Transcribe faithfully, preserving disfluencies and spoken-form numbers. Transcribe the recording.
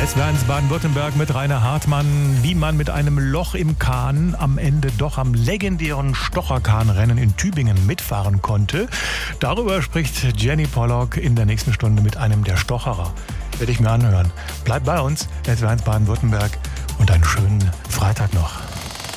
S W R eins Baden-Württemberg mit Rainer Hartmann, wie man mit einem Loch im Kahn am Ende doch am legendären Stocherkahnrennen in Tübingen mitfahren konnte. Darüber spricht Jenny Pollock in der nächsten Stunde mit einem der Stocherer. Werde ich mir anhören. Bleibt bei uns, S W R eins Baden-Württemberg, und einen schönen Freitag noch.